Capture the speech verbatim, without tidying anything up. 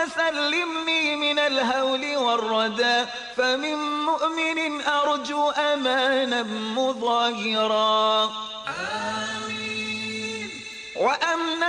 سلمني من الهول والردى، فمن مؤمن أرجو أمانا مظاهرا. آمين. وأمنا